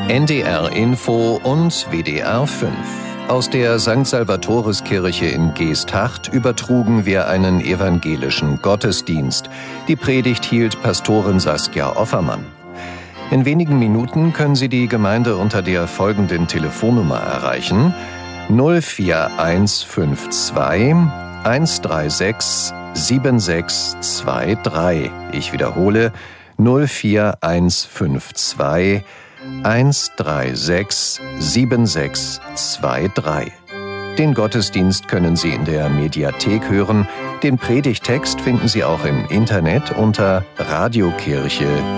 NDR Info und WDR 5. Aus der St. Salvatoriskirche in Geesthacht übertrugen wir einen evangelischen Gottesdienst. Die Predigt hielt Pastorin Saskia Offermann. In wenigen Minuten können Sie die Gemeinde unter der folgenden Telefonnummer erreichen: 04152 136 7623. Ich wiederhole: 04152 136 7623. Den Gottesdienst können Sie in der Mediathek hören. Den Predigtext finden Sie auch im Internet unter radiokirche.de.